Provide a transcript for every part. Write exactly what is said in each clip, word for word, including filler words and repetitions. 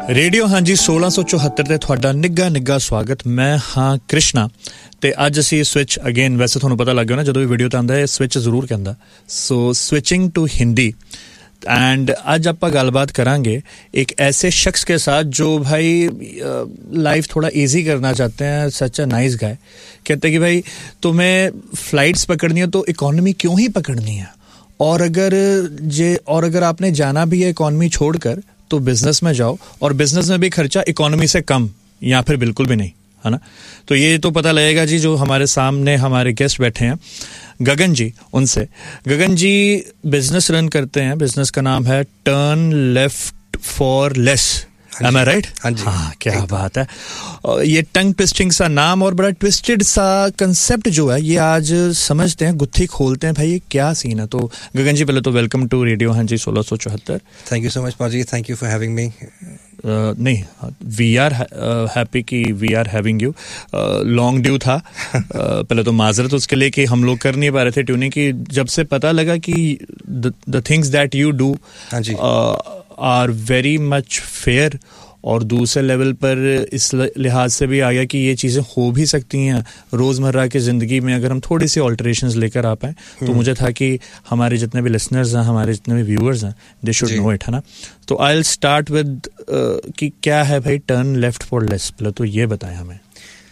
Radio हाँ जी सोलह सौ चौहत्तर ਤੇ ਤੁਹਾਡਾ ਨਿੱਘਾ ਨਿੱਘਾ ਸਵਾਗਤ। ਮੈਂ ਹਾਂ ਕ੍ਰਿਸ਼ਨਾ ਤੇ ਅੱਜ ਅਸੀਂ ਸਵਿਚ ਅਗੇਨ, ਵੈਸੇ ਤੁਹਾਨੂੰ ਪਤਾ ਲੱਗ ਗਿਆ ਨਾ ਜਦੋਂ ਵੀ ਵੀਡੀਓ ਤੇ ਆਉਂਦਾ ਹੈ ਸਵਿਚ ਜ਼ਰੂਰ ਕਹਿੰਦਾ, ਸੋ ਸਵਿਚਿੰਗ ਟੂ ਹਿੰਦੀ। एंड आज आप गलबात करांगे एक ऐसे शख्स के साथ जो भाई लाइफ थोड़ा इजी करना चाहते हैं। सच अ नाइस गाय। कहते हैं कि भाई तुम्हें फ्लाइट्स पकड़नी है तो इकोनॉमी क्यों ही पकड़नी है, और अगर जे और अगर आपने जाना भी है इकोनॉमी छोड़कर तो बिजनेस में जाओ, और बिजनेस में भी खर्चा इकोनॉमी से कम या फिर बिल्कुल भी नहीं, है ना। तो ये तो पता लगेगा जी। जो हमारे सामने हमारे गेस्ट बैठे हैं गगन जी, उनसे। गगन जी बिजनेस रन करते हैं, बिजनेस का नाम है turn left for less. Am I right? हाँ जी, हाँ, क्या बात है। ये टंग ट्विस्टिंग सा नाम और बड़ा ट्विस्टेड सा कंसेप्ट जो है, ये आज समझते हैं, गुत्थी खोलते हैं भाई ये क्या सीन है। तो गगन जी पहले तो वेलकम टू रेडियो हाँ जी सोलह सौ चौहत्तर। थैंक यू सो मच पाजी, thank you for having me. नहीं, वी आर हैप्पी कि we are having you. Long due था। uh, पहले तो माजरत उसके लिए कि हम लोग कर नहीं पा रहे थे ट्यूनिंग की। जब से पता लगा कि the things that you do are very much fair, और दूसरे लेवल पर इस लिहाज से भी आ गया कि ये चीज़ें हो भी सकती हैं रोज़मर्रा की ज़िंदगी में अगर हम थोड़ी सी ऑल्टरेशंस लेकर आ पाएँ। तो मुझे था कि हमारे जितने भी लिसनर्स हैं, हमारे जितने भी व्यूअर्स हैं, दे शुड नो इट, है ना। तो आई विल स्टार्ट विद कि क्या है भाई टर्न लेफ्ट फॉर लेस, पहले तो ये बताएं हमें।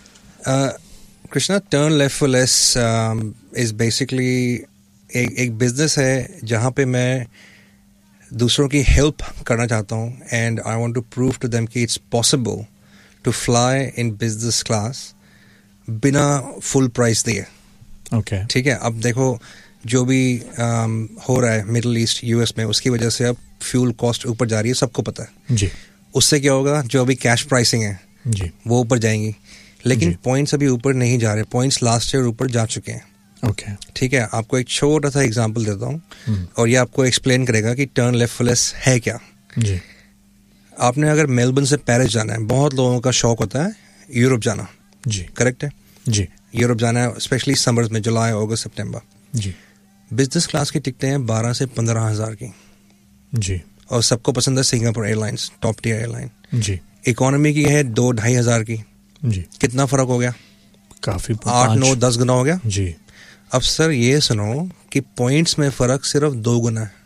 Krishna, turn left for less is basically एक एक बिजनेस है जहाँ पे मैं दूसरों की हेल्प करना चाहता हूँ, and I want to prove to them कि it's possible to fly in business class बिना फुल प्राइस दिए। ओके, ठीक है। अब देखो जो भी um, हो रहा है मिडिल ईस्ट यूएस में, उसकी वजह से अब फ्यूल कॉस्ट ऊपर जा रही है, सबको पता है जी। उससे क्या होगा, जो अभी कैश प्राइसिंग है जी वो ऊपर जाएंगी, लेकिन पॉइंट्स अभी ऊपर नहीं जा रहे। पॉइंट्स लास्ट ईयर ऊपर जा चुके हैं। Okay okay. ठीक है। आपको एक छोटा सा एग्जांपल देता हूँ, hmm. और ये आपको एक्सप्लेन करेगा कि टर्न लेफ्ट फॉर लेस है क्या जी। आपने अगर मेलबर्न से पेरिस जाना है, बहुत लोगों का शौक होता है यूरोप जाना जी, करेक्ट है जी। यूरोप जाना है स्पेशली समर्स में, जुलाई अगस्त सितंबर जी। बिजनेस क्लास की टिकटें हैं बारह से पंद्रह हजार की जी, और सबको पसंद है Singapore airlines, top tier airline जी। इकोनॉमी की है दो ढाई हजार की जी। कितना फर्क हो गया? काफी, आठ नौ दस गुना हो गया जी। अब सर ये सुनो कि पॉइंट्स में फर्क सिर्फ दो गुना है।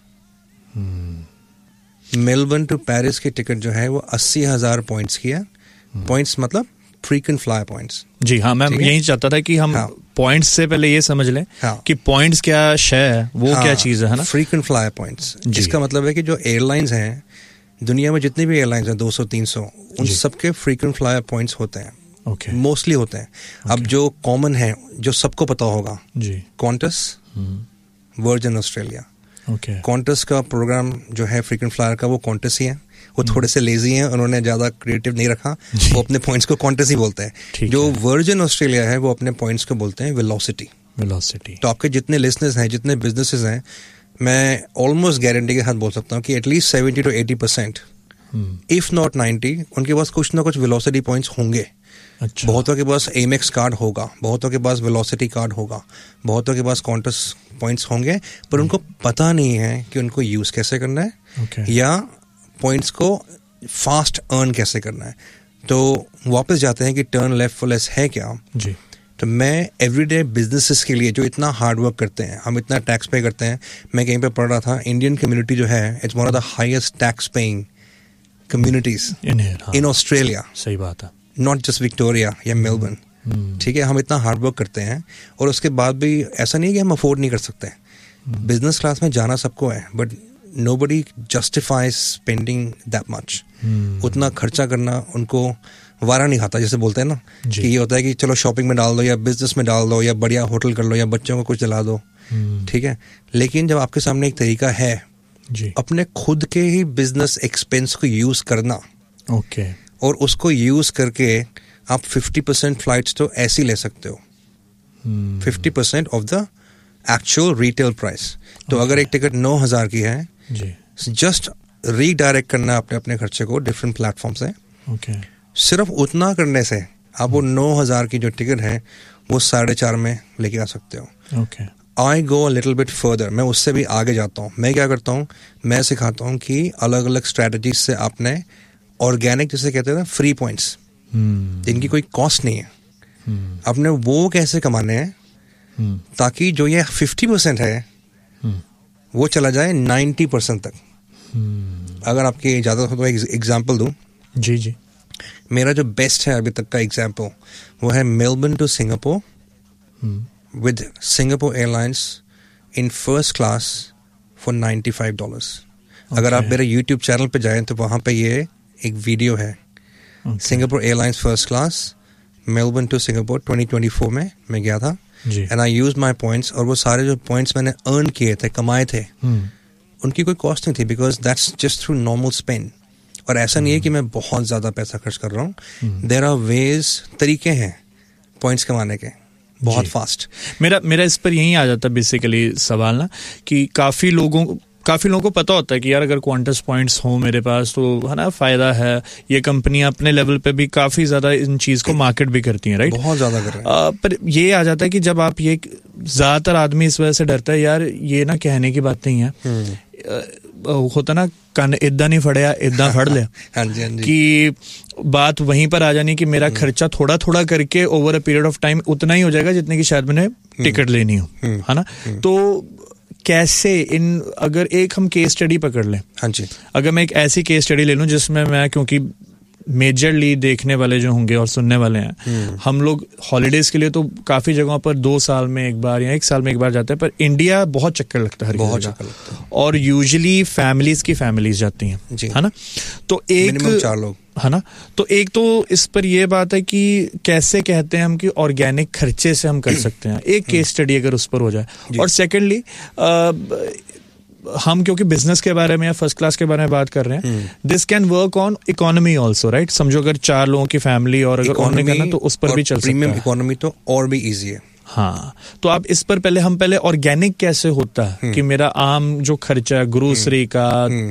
मेलबर्न टू पेरिस की टिकट जो है वो अस्सी हजार पॉइंट्स की है। पॉइंट्स मतलब फ्रीक्वेंट फ्लाई पॉइंट्स जी। हाँ, मैं यही चाहता था कि हम हाँ, पॉइंट्स से पहले ये समझ लें हाँ, कि पॉइंट्स क्या शय है, वो हाँ, क्या चीज़ है ना। फ्रीक्वेंट फ्लाई पॉइंट्स, जिसका मतलब है कि जो एयरलाइंस हैं दुनिया में, जितनी भी एयरलाइंस हैं दो सौ तीन सौ, उन सबके फ्रीक्वेंट फ्लाई पॉइंट्स होते हैं। ओके, मोस्टली होते हैं। okay. अब जो कॉमन है, जो सबको पता होगा जी, Qantas, virgin Australia. Okay, Qantas का प्रोग्राम जो है फ्रीक्वेंट फ्लायर का, वो क्वांटस ही है। वो थोड़े से लेजी हैं, उन्होंने ज्यादा क्रिएटिव नहीं रखा, वो अपने पॉइंट्स को क्वांटस ही बोलते हैं। जो वर्जिन ऑस्ट्रेलिया है वो अपने पॉइंट्स को बोलते हैं वेलोसिटी। वेलोसिटी। तो आपके जितने लिसनर्स हैं, जितने बिजनेसेस हैं, मैं ऑलमोस्ट गारंटी के साथ बोल सकता हूँ कि at least seventy two eighty percent if not ninety उनके पास कुछ ना कुछ वेलोसिटी पॉइंट्स होंगे। अच्छा। बहुतों के पास एमेक्स कार्ड होगा, बहुतों के पास वेलोसिटी कार्ड होगा, बहुतों के पास क्वांटस पॉइंट्स होंगे, पर उनको पता नहीं है कि उनको यूज कैसे करना है okay. या पॉइंट्स को फास्ट अर्न कैसे करना है। तो वापस जाते हैं कि टर्न लेफ्ट फॉर लेस है क्या जी। तो मैं एवरीडे बिजनेसेस के लिए जो इतना हार्ड वर्क करते हैं, हम इतना टैक्स पे करते हैं, मैं कहीं पे पढ़ रहा था इंडियन कम्युनिटी जो है it's one of the highest tax paying communities in Australia. सही बात है। नॉट जस्ट विक्टोरिया या मेलबर्न। ठीक है, हम इतना हार्ड वर्क करते हैं और उसके बाद भी ऐसा नहीं है कि हम अफोर्ड नहीं कर सकते। बिजनेस क्लास में जाना सबको है, but nobody justifies spending that much. उतना खर्चा करना उनको वारा नहीं खाता, जैसे बोलते हैं ना कि ये होता है कि चलो शॉपिंग में डाल दो या बिजनेस में डाल दो या बढ़िया होटल कर लो या बच्चों को कुछ दिला दो। ठीक है, लेकिन जब आपके सामने एक तरीका है जी, अपने खुद के ही बिजनेस एक्सपेंस को यूज करना, ओके, और उसको यूज करके आप फिफ्टी परसेंट फ्लाइट्स तो ऐसे ही ले सकते हो, fifty percent of the actual retail price. तो okay. अगर एक टिकट नौ हजार की है जी, जस्ट रीडायरेक्ट करना अपने अपने खर्चे को डिफरेंट प्लेटफॉर्म से। ओके, सिर्फ उतना करने से आप वो नौ हजार की जो टिकट है वो साढ़े चार में लेके आ सकते हो। ओके, आई गो लिटिल बिट फर्दर, मैं उससे भी आगे जाता हूँ। मैं क्या करता हूँ, मैं सिखाता हूँ कि अलग अलग स्ट्रैटेजीज से आपने ऑर्गेनिक जिसे कहते हैं ना फ्री पॉइंट्स, जिनकी कोई कॉस्ट नहीं है, आपने वो कैसे कमाने हैं ताकि जो ये फिफ्टी परसेंट है वो चला जाए नाइन्टी परसेंट तक। अगर आपकी इजाज़त हो तो एक एग्जाम्पल दूँ। जी जी। मेरा जो बेस्ट है अभी तक का एग्जाम्पल वो है Melbourne to Singapore with Singapore airlines in first class for ninety five dollars. अगर आप मेरे यूट्यूब चैनल पे जाएं तो वहाँ पे ये एक वीडियो है, Singapore airlines first class Melbourne to Singapore twenty twenty four में मैं गया था, and I use my points, और वो सारे जो पॉइंट्स मैंने अर्न किए थे, कमाए थे, hmm. उनकी कोई कॉस्ट नहीं थी, because that's just through normal spend. और ऐसा hmm. नहीं है कि मैं बहुत ज़्यादा पैसा खर्च कर रहा हूँ, देयर आर वेज, तरीके हैं पॉइंट्स कमाने के बहुत फास्ट। मेरा मेरा इस पर यही आ जाता बेसिकली सवाल ना, कि काफ़ी लोगों काफ़ी लोगों को पता होता है कि यार अगर क्वांटस पॉइंट्स हो मेरे पास तो है ना फ़ायदा है, ये कंपनियां अपने लेवल पे भी काफ़ी ज़्यादा इन चीज़ को मार्केट भी करती हैं, राइट? बहुत ज़्यादा कर रहे हैं। पर ये आ जाता है कि जब आप ये, ज़्यादातर आदमी इस वजह से डरता है यार ये ना कहने की बात नहीं है, होता ना कन इदा नहीं फड़िया इदा फड़ लिया। हाँ जी, हाँ जी। कि बात वहीं पर आ जानी कि मेरा खर्चा थोड़ा थोड़ा करके over a period of time उतना ही हो जाएगा जितने की शायद मैंने टिकट लेनी हो, है ना? तो कैसे इन, अगर एक हम केस स्टडी पकड़ लें, हाँ जी, अगर मैं एक ऐसी केस स्टडी ले लूं जिसमें मैं, क्योंकि मेजरली देखने वाले जो होंगे और सुनने वाले हैं, हम लोग हॉलीडेज के लिए तो काफी जगहों पर दो साल में एक बार या एक साल में एक बार जाते हैं, पर इंडिया बहुत चक्कर लगता है, बहुत चक्कर लगता है, और यूजुअली फैमिलीज की फैमिलीज जाती हैं, है ना? तो एक मिनिमम चार लोग, है ना? तो एक तो इस पर यह बात है कि कैसे कहते हैं हम कि ऑर्गेनिक खर्चे से हम कर सकते हैं, एक केस स्टडी अगर उस पर हो जाए, और सेकेंडली हम क्योंकि बिजनेस के बारे में या फर्स्ट क्लास के बारे में बात कर रहे हैं, this can work on economy also, right? समझो अगर चार लोगों की फैमिली और अगर ऑन करना तो उस पर भी चल सकता है। प्रीमियम इकोनॉमी तो और भी इजी है। हाँ, तो आप इस पर पहले हम पहले ऑर्गेनिक कैसे होता है कि मेरा आम जो खर्चा है, ग्रोसरी का,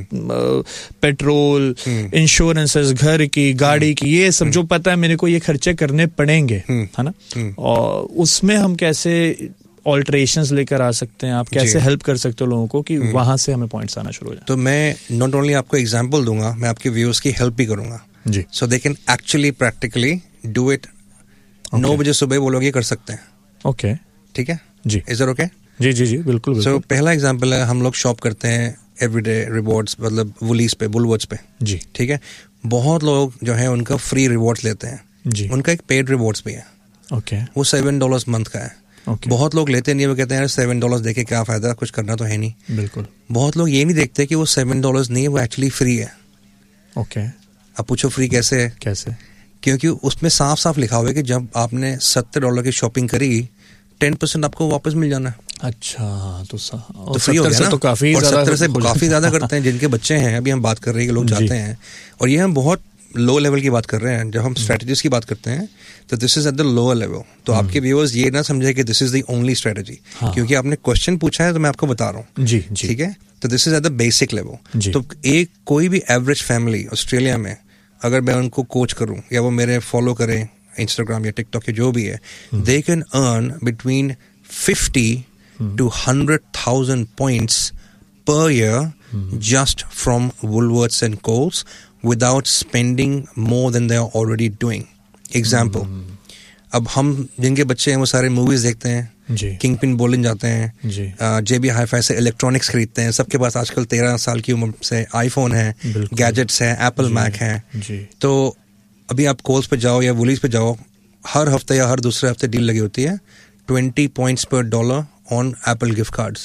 पेट्रोल, इंश्योरेंसेस, घर की, गाड़ी की, ये सब जो पता है मेरे को ये खर्चे करने पड़ेंगे, है ना? और उसमें हम कैसे ऑल्टरेशंस लेकर आ सकते हैं, आप कैसे हेल्प कर सकते हो लोगों को कि वहां से हमें पॉइंट्स आना शुरू हो जाए? तो मैं नॉट ओनली आपको एग्जांपल दूंगा, मैं आपके व्यूअर्स की हेल्प भी करूंगा जी, सो they can actually practically do it. नौ बजे सुबह वो लोग ये कर सकते हैं। ओके, ठीक है जी, इज दैट ओके? जी जी जी, बिल्कुल बिल्कुल। सो so, पहला एग्जांपल है, हम लोग शॉप करते हैं एवरीडे रिवॉर्ड्स, मतलब वुलीज पे, बुलवर्ड्स पे, जी, ठीक है? बहुत लोग जो है उनका फ्री रिवॉर्ड्स लेते हैं जी, उनका एक पेड रिवॉर्ड्स भी है, ओके, वो सेवन डॉलर्स मंथ का है। Okay. बहुत लोग लेते नहीं, वो कहते हैं यार सेवन डॉलर्स देके क्या फायदा, कुछ करना तो है नहीं। बिल्कुल। बहुत लोग ये नहीं देखते कि वो सेवन डॉलर्स नहीं है, वो एक्चुअली फ्री है। ओके, अब पूछो फ्री कैसे है? कैसे? क्योंकि उसमें साफ साफ लिखा हुआ है कि जब आपने सत्तर डॉलर की शॉपिंग करी, टेन परसेंट आपको वापस मिल जाना है। अच्छा, तो सा, तो फ्री हो गया ना? तो काफी और सत्तर से ज्यादा काफी ज्यादा करते हैं जिनके बच्चे हैं, अभी हम बात कर रहे हैं कि लोग जाते हैं, और ये हम बहुत लो लेवल की बात कर रहे हैं। जब हम स्ट्रेटजीज की बात करते हैं तो this is at the lower level. तो आपके व्यूअर्स ये ना समझे कि this is the only strategy, क्योंकि आपने क्वेश्चन पूछा है तो मैं आपको बता रहा हूँ, जी जी, ठीक है? तो this is at the basic level. तो एक कोई भी एवरेज फैमिली ऑस्ट्रेलिया में, अगर मैं उनको कोच करूँ या वो मेरे फॉलो करें इंस्टाग्राम या टिकटॉक या जो भी है, they can earn between fifty two hundred thousand points per year hmm. just from Woolworths and Coles without spending more than they are already doing. Example, hmm. अब हम जिनके बच्चे हैं वो सारे मूवीज देखते हैं, किंग पिन बोलिन जाते हैं, जेबी हाईफाई से इलेक्ट्रॉनिक्स खरीदते हैं, सबके पास आजकल तेरह साल की उम्र से आईफोन है, गैजेट्स हैं, एप्पल मैक है। तो अभी आप कोल्स पे जाओ या वुलीज पे जाओ, हर हफ्ते या हर दूसरे हफ्ते डील लगी होती है, ट्वेंटी पॉइंट्स पर dollar on Apple gift cards.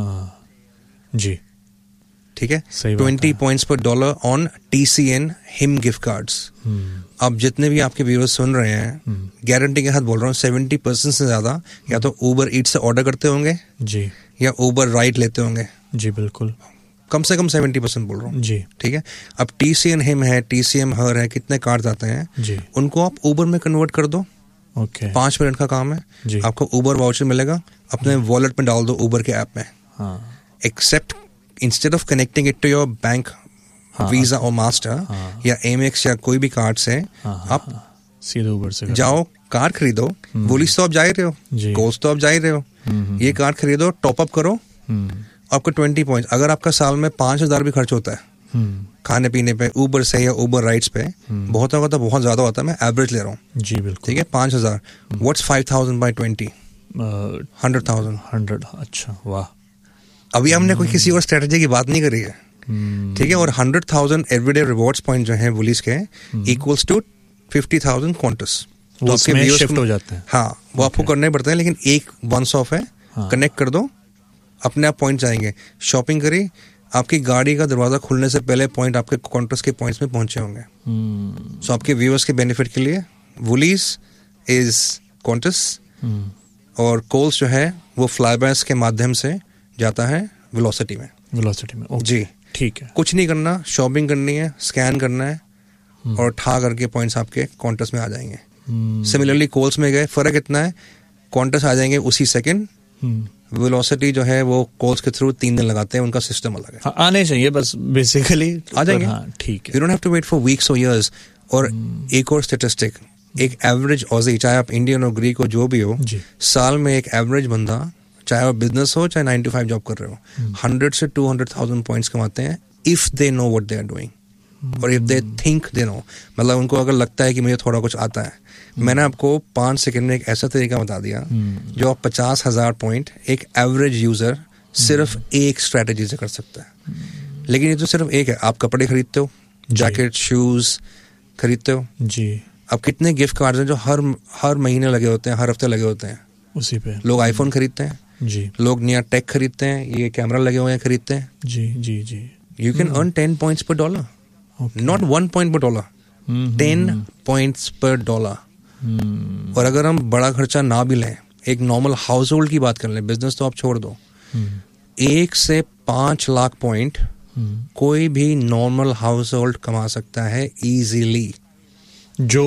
जी, ठीक है, ट्वेंटी पॉइंट्स पर dollar on TCN him gift cards. अब जितने भी आपके व्यूअर्स सुन रहे हैं, गारंटी के साथ बोल रहा हूँ, सेवेंटी परसेंट से ज्यादा या तो उबर ईट से ऑर्डर करते होंगे जी, या उबर राइड लेते होंगे। जी बिल्कुल, कम से कम सेवेंटी परसेंट बोल रहा हूँ जी, ठीक है? अब टीसीएन हिम है, टीसीएम हर है, कितने कार्ड्स आते हैं जी, उनको आप उबर में कन्वर्ट कर दो। ओके, पांच मिनट का काम है, आपको उबर वाउचर मिलेगा, अपने वॉलेट में डाल दो उबर के ऐप में। Accept instead of connecting it to your bank visa और मास्टर या एमएक्स या कोई भी कार्ड से, आप सीधे उबर से जाओ, कार्ड खरीदो, वुलीज तो आप जा ही रहे हो, कोल्स तो आप जा ही रहे हो, ये कार्ड खरीदो, टॉप अप करो, आपको ट्वेंटी पॉइंट। अगर आपका साल में पांच हजार भी खर्च होता है खाने पीने पे, ऊबर से या ऊबर राइड्स पे, बहुत होगा तो बहुत ज्यादा होता है, मैं एवरेज ले रहा हूँ जी बिल्कुल, ठीक है, पाँच हजार, what's five thousand by twenty, hundred thousand hundred, अच्छा वाह। अभी हमने कोई किसी और स्ट्रेटेजी की बात नहीं करी है ठीक है, और hundred thousand everyday rewards point जो है वुलीज के equals to fifty thousand Qantas, वो उसमें शिफ्ट हो जाते हैं। हाँ, वो आपको करने पड़ते हैं, लेकिन एक वंस ऑफ है, कनेक्ट कर दो, अपने आप पॉइंट जाएंगे। शॉपिंग करी, आपकी गाड़ी का दरवाजा खुलने से पहले पॉइंट आपके कॉन्टस के पॉइंट्स में पहुंचे होंगे। सो so, आपके व्यूअर्स के बेनिफिट के लिए वुलीज इज कॉन्टस और कोल्स जो है वो फ्लाईबैस के माध्यम से जाता है वेलोसिटी में। वेलोसिटी में okay. जी ठीक है, कुछ नहीं करना, शॉपिंग करनी है, स्कैन करना है और ठा करके पॉइंट्स आपके कॉन्टस में आ जाएंगे। सिमिलरली कोल्स में गए, फर्क इतना है, कॉन्टस आ जाएंगे उसी सेकंड, वेलोसिटी जो है वो कोल्स के थ्रू तीन दिन लगाते हैं, उनका सिस्टम अलग है। हाँ, आने चाहिए बस बेसिकली आ जाएंगे। हाँ, ठीक है, you don't have to wait for weeks और इयर्स। और hmm. एक और स्टेटिस्टिक, एक एवरेज ऑजी, चाहे आप इंडियन और ग्रीक हो जो भी हो, साल में एक एवरेज बंदा, चाहे वो बिजनेस हो चाहे नाइन टू फाइव जॉब कर रहे हो, हंड्रेड से टू हंड्रेड थाउजेंड पॉइंट्स कमाते हैं if they know what they are doing और if they think they know, मतलब उनको अगर लगता है कि मुझे थोड़ा कुछ आता है। मैंने आपको पाँच सेकंड में एक ऐसा तरीका बता दिया जो आप पचास हजार पॉइंट एक एवरेज यूजर सिर्फ एक स्ट्रेटेजी से कर सकता है। लेकिन ये तो सिर्फ एक है, आप कपड़े खरीदते हो, जैकेट शूज खरीदते हो जी, अब कितने गिफ्ट कार्ड्स हैं जो हर हर महीने लगे होते हैं, हर हफ्ते लगे होते हैं उसी पे। लोग आईफोन खरीदते हैं जी, लोग नया टेक खरीदते हैं, ये कैमरा लगे हुए हैं खरीदते हैं जी जी जी। You can earn ten points पर डॉलर, नॉट वन पॉइंट पर डॉलर, टेन पॉइंट्स पर डॉलर। और अगर हम बड़ा खर्चा ना भी लें, एक नॉर्मल हाउस होल्ड की बात कर लें, बिजनेस तो आप छोड़ दो, एक से पांच लाख पॉइंट कोई भी नॉर्मल हाउस होल्ड कमा सकता है इजीली। जो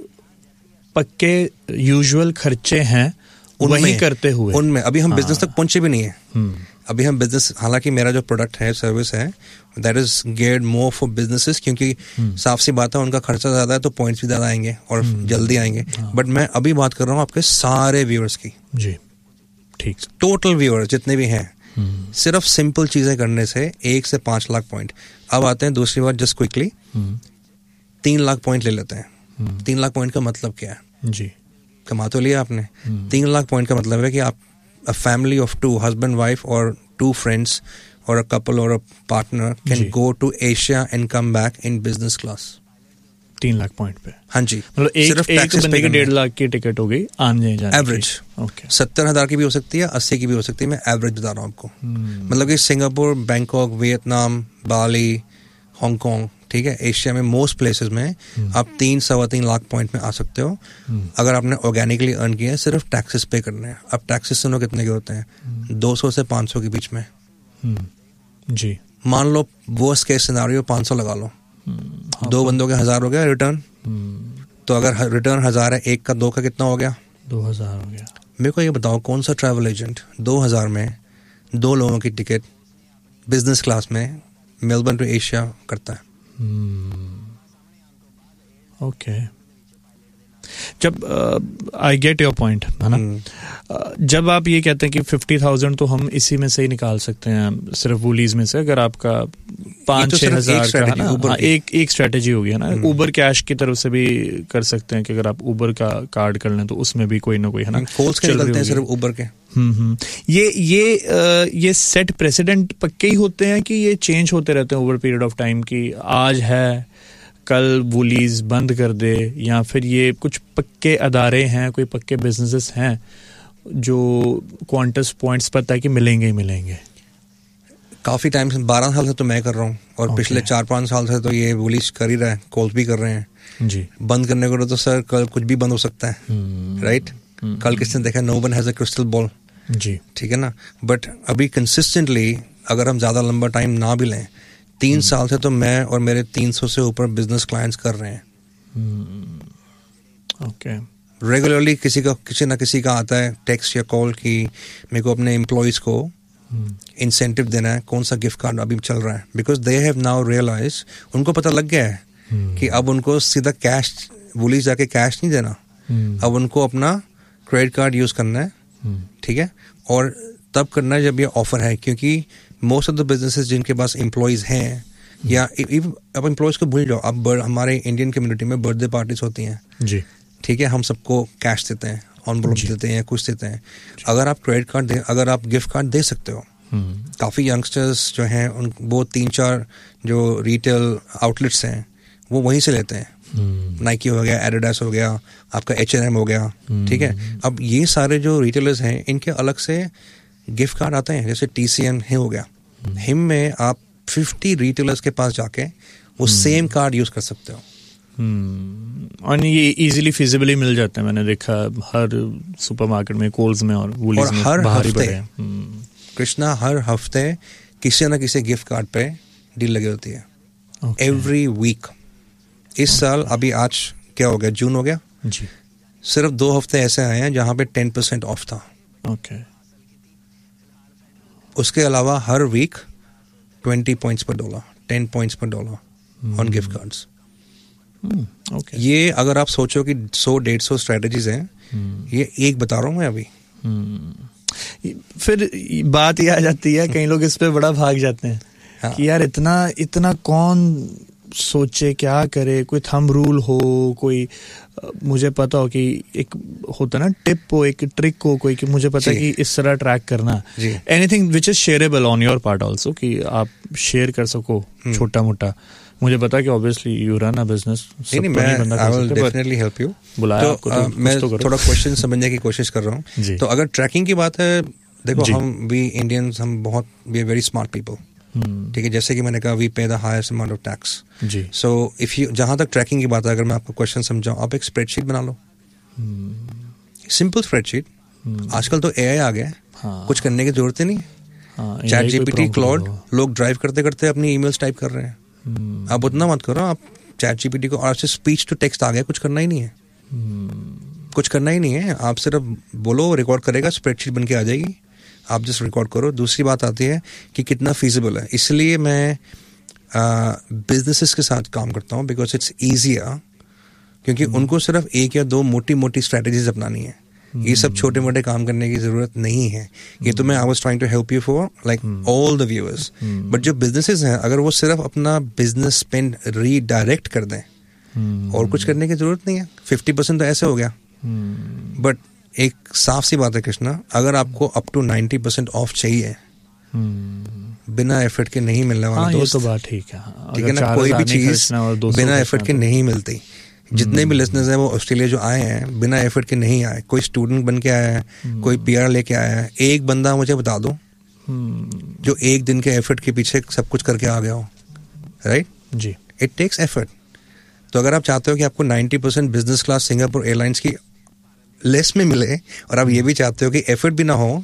पक्के यूजुअल खर्चे हैं वही करते हुए, उनमें अभी हम बिजनेस तक पहुंचे भी नहीं है। अभी हम बिजनेस, हालांकि मेरा जो प्रोडक्ट है, सर्विस है, that is geared more for businesses, क्योंकि साफ सी बात है उनका खर्चा ज्यादा है तो पॉइंट्स भी ज्यादा आएंगे और जल्दी आएंगे। बट मैं अभी बात कर रहा हूँ आपके सारे व्यूअर्स की जी, ठीक, टोटल व्यूअर्स जितने भी हैं, सिर्फ सिंपल चीजें करने से एक से पांच लाख पॉइंट। अब आते हैं दूसरी बात, जस्ट क्विकली, तीन लाख पॉइंट ले लेते हैं। तीन लाख पॉइंट का मतलब क्या है जी, कमा तो लिया आपने। तीन लाख पॉइंट का मतलब है कि आप a family of two, husband, wife, or two friends, or a couple or a partner can ji. go to Asia and come back in business class. तीन लाख पॉइंट पे, हाँ जी, मतलब एक, सिर्फ एक बंदे की डेढ़ लाख की टिकट हो गई आने जाने एवरेज। ओके, सत्तर हजार की भी हो सकती है, अस्सी की भी हो सकती है, मैं एवरेज बता रहा हूँ आपको। hmm. मतलब कि सिंगापुर, बैंकॉक, वियतनाम, बाली, हांगकांग, ठीक है, एशिया में मोस्ट प्लेसेस में hmm. आप तीन सवा तीन लाख पॉइंट में आ सकते हो hmm. अगर आपने ऑर्गेनिकली अर्न किया है, सिर्फ टैक्सेस पे करने हैं। अब टैक्सेस सुनो कितने के होते हैं, hmm. दो सौ से पाँच सौ के बीच में hmm. जी। मान लो वर्स्ट केस सिनेरियो पाँच सौ लगा लो, hmm. दो बंदों के हजार हो गया रिटर्न, hmm. तो अगर रिटर्न हजार है, एक का दो का कितना हो गया, दो हजार हो गया। मेरे को ये बताओ कौन सा ट्रैवल एजेंट दो हजार में दो लोगों की टिकट बिजनेस क्लास में मेलबर्न टू एशिया करता है? ओके, जब आई गेट योर पॉइंट है ना, uh, जब आप ये कहते हैं कि फिफ्टी थाउजेंड तो हम इसी में से ही निकाल सकते हैं, सिर्फ वुलीज में से, अगर आपका पाँच तो छह हजार का है ना, हाँ, एक एक स्ट्रेटेजी होगी है ना। ऊबर कैश की तरफ से भी कर सकते हैं कि अगर आप ऊबर का कार्ड कर लें तो उसमें भी कोई ना कोई है ना, कोल्स के निकलते हैं सिर्फ ऊबर के। हम्म ये ये आ, ये सेट प्रेसिडेंट पक्के ही होते हैं कि ये चेंज होते रहते हैं ओवर पीरियड ऑफ टाइम, की आज है कल वुलीज बंद कर दे, या फिर ये कुछ पक्के अदारे हैं, कोई पक्के बिजनेसेस हैं जो क्वांटस पॉइंट्स पता है कि मिलेंगे ही मिलेंगे? काफी टाइम से, बारह साल से तो मैं कर रहा हूँ और okay. पिछले चार पांच साल से तो ये वुलीज कर ही रहा है, कोल्स भी कर रहे हैं जी। बंद करने को तो सर कल कुछ भी बंद हो सकता है, राइट hmm. right? hmm. कल किसने देखा, no one has a crystal ball जी, ठीक है ना। बट अभी कंसिस्टेंटली अगर हम ज्यादा लंबा टाइम ना भी लें, तीन hmm. साल से तो मैं और मेरे तीन सौ से ऊपर बिजनेस क्लाइंट्स कर रहे हैं। ओके, रेगुलरली किसी का किसी ना किसी का आता है टेक्स्ट या कॉल कि मेरे को अपने एम्प्लॉयज को इंसेंटिव hmm. देना है, कौन सा गिफ्ट कार्ड अभी चल रहा है, because they have now realise, उनको पता लग गया है hmm. कि अब उनको सीधा कैश वुलीज जाके कैश नहीं देना, hmm. अब उनको अपना क्रेडिट कार्ड यूज करना है, ठीक है, और तब करना है जब ये ऑफर है, क्योंकि मोस्ट ऑफ द बिजनेसेस जिनके पास एम्प्लॉयज हैं या अब एम्प्लॉयज को भूल जाओ, अब हमारे इंडियन कम्युनिटी में बर्थडे पार्टीज होती हैं जी, ठीक है, हम सबको कैश देते हैं, एनवेलप देते हैं, कुछ देते हैं. अगर आप क्रेडिट कार्ड दे, अगर आप गिफ्ट कार्ड दे सकते हो, काफ़ी यंगस्टर्स जो हैं उन वो तीन चार जो रिटेल आउटलेट्स हैं वो वहीं से लेते हैं. नाइकी हो गया, एडिडास हो गया, आपका एच एन एम हो गया, ठीक है. अब ये सारे जो रिटेलर्स हैं इनके अलग से गिफ्ट कार्ड आते हैं, जैसे टी सी एम हो गया. हिम में आप फिफ्टी रिटेलर्स के पास जाके वो सेम कार्ड यूज कर सकते हो. हम्म और ये इजीली फिजिबली मिल जाता है, मैंने देखा हर सुपरमार्केट में, कोल्स में और वूलीज में. हर हफ्ते कृष्णा हर हफ्ते किसी ना किसी गिफ्ट कार्ड पे डील लगी होती है. Every week. इस साल अभी आज क्या हो गया, जून हो गया जी, सिर्फ दो हफ्ते ऐसे आए हैं जहां पे टेन परसेंट ऑफ था. ओके. उसके अलावा हर वीक ट्वेंटी पॉइंट्स पर डॉलर, टेन पॉइंट्स पर dollar on gift cards. Okay. ये अगर आप सोचो कि सौ डेढ़ सौ स्ट्रेटेजीज हैं, ये एक बता रहा हूँ मैं अभी. फिर बात ये आ जाती है, कई लोग इस पे बड़ा भाग जाते हैं. हाँ. कि यार इतना इतना कौन सोचे, क्या करे, कोई थंब रूल हो, कोई मुझे पता हो कि एक होता ना टिप हो, एक ट्रिक हो कोई, कि मुझे पता है कि इस तरह ट्रैक करना. Anything which is shareable on your part also, कि आप शेयर कर सको छोटा मोटा. मुझे पता है कि obviously you run a business. नहीं, मैं I will definitely help you. बुलाया आपको तो मैं थोड़ा क्वेश्चन समझने की कोशिश कर रहा हूँ. तो अगर ट्रैकिंग की बात है, देखो हम वी इंडियंस हम बहुत we are very smart people, ठीक है. जैसे कि मैंने कहा वी पे the highest amount of tax. Ji. So if you, जहां तक ट्रैकिंग की बात है, अगर मैं आपको क्वेश्चन समझाऊं, आप एक स्प्रेडशीट बना लो, सिंपल स्प्रेडशीट. आजकल तो एआई आ गया है, कुछ करने की जरूरत ही नहीं. चैट जीपीटी, क्लाउड, लोग ड्राइव करते करते अपनी ईमेल्स टाइप कर रहे हैं. आप उतना मत करो, आप चैट जीपीटी को, और स्पीच टू टेक्स्ट आ गया, कुछ करना ही नहीं है. कुछ करना ही नहीं है, आप सिर्फ बोलो, रिकॉर्ड करेगा, स्प्रेडशीट बन के आ जाएगी, आप जस्ट रिकॉर्ड करो. दूसरी बात आती है कि कितना फीजिबल है. इसलिए मैं बिजनेसेस uh, के साथ काम करता हूँ, बिकॉज इट्स ईजियर, क्योंकि hmm. उनको सिर्फ एक या दो मोटी मोटी स्ट्रैटेजीज अपनानी है. hmm. ये सब छोटे मोटे काम करने की जरूरत नहीं है. hmm. ये तो मैं I was trying to help you for like all the viewers. But जो बिजनेसेस हैं, अगर वो सिर्फ अपना बिजनेस स्पेंड रीडायरेक्ट कर दें, hmm. और कुछ करने की जरूरत नहीं है. फिफ्टी परसेंट तो ऐसे हो गया. But hmm. एक साफ सी बात है कृष्णा, अगर आपको up to ninety percent of चाहिए, बिना एफर्ट के नहीं मिलने वाला. हाँ, ये तो बात ठीक है. ठीक है ना, कोई भी चीज बिना एफर्ट के नहीं मिलती. जितने भी लिसनर्स हैं वो ऑस्ट्रेलिया जो आए हैं बिना एफर्ट के नहीं आए. कोई स्टूडेंट बन के आया है, कोई पीआर लेके आया है. एक बंदा मुझे बता दो जो एक दिन के एफर्ट के पीछे सब कुछ करके आ गया हो. Right ji. It takes effort. तो अगर आप चाहते हो कि आपको ninety percent business class Singapore airlines की लेस में मिले, और आप ये भी चाहते हो कि एफर्ट भी ना हो,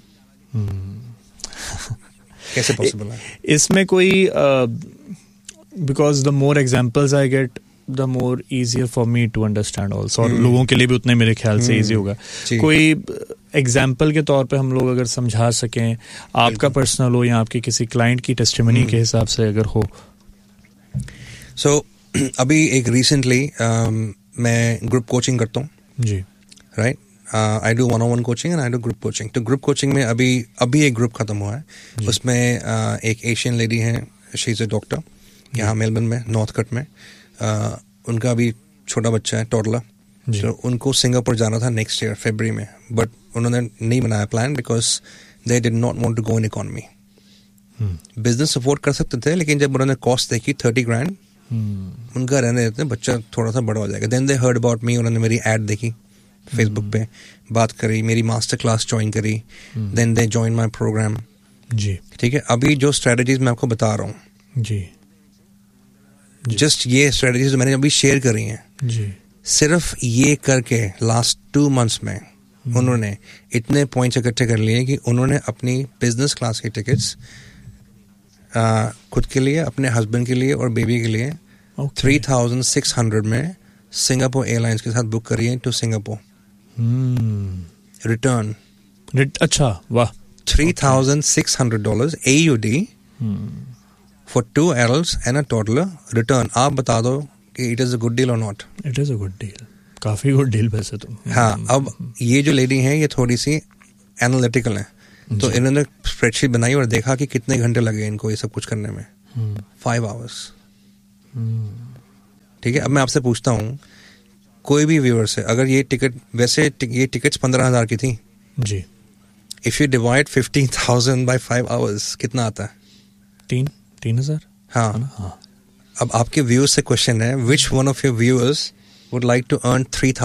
कैसे पॉसिबल है? इसमें कोई, because the more examples I get the more easier for me to understand also, और लोगों के लिए भी उतने मेरे ख्याल से इजी होगा. कोई एग्जाम्पल के तौर पे हम लोग अगर समझा सकें, आपका पर्सनल हो या आपकी किसी क्लाइंट की टेस्टिमनी के हिसाब से अगर हो. सो so, अभी एक रिसेंटली uh, मैं ग्रुप कोचिंग करता हूँ जी. Right. I do one on one coaching and I do group coaching. तो ग्रुप कोचिंग में अभी अभी एक ग्रुप खत्म हुआ है. उसमें uh, एक एशियन लेडी है, शी इज अ डॉक्टर, यहाँ मेलबर्न में, नॉर्थ कट में. uh, उनका अभी छोटा बच्चा है, टॉडलर. तो उनको सिंगापुर जाना था नेक्स्ट ईयर फरवरी में, बट उन्होंने नहीं बनाया plan, because they did not want to go in economy. Business support कर सकते थे, लेकिन जब उन्होंने कॉस्ट देखी थर्टी ग्रैंड उनका रहने देते हैं, बच्चा थोड़ा सा बड़ा हो जाएगा. Then they heard about me. उन्होंने मेरी एड देखी फेसबुक पे, बात करी, मेरी मास्टर क्लास ज्वाइन करी. Then they join my programme. जी. ठीक है. अभी जो स्ट्रेटजीज मैं आपको बता रहा हूँ जी, जस्ट ये स्ट्रेटजीज मैंने अभी शेयर करी हैं जी, सिर्फ ये करके लास्ट टू मंथ्स में उन्होंने इतने पॉइंट्स इकट्ठे कर लिए कि उन्होंने अपनी बिजनेस क्लास की टिकट्स खुद के लिए, अपने हस्बैंड के लिए और बेबी के लिए थ्री थाउजेंड सिक्स हंड्रेड में सिंगापुर एयरलाइंस के साथ बुक करी है टू सिंगापुर. रिटर्न. अच्छा, वाह. Three thousand six hundred dollars a U D for to adults and a toddler. Return. आप बता दो कि it is a good deal और not? It is a good deal. काफी गुड डील वैसे तो. हाँ. अब ये जो लेडी हैं ये थोड़ी सी एनालिटिकल है, तो इन्होंने स्प्रेडशीट बनाई और देखा कि कितने घंटे लगे इनको ये सब कुछ करने में. Five hours. ठीक है, अब मैं आपसे पूछता हूँ, कोई भी व्यूअर से अगर ये टिकट, वैसे टिक, ये टिकट्स पंद्रह हजार की थी जी, if you divide fifteen thousand by five hours कितना आता है? तीन तीन हजार हाँ, हाँ. अब आपके व्यूअर्स से क्वेश्चन है, which one of your viewers would like to earn three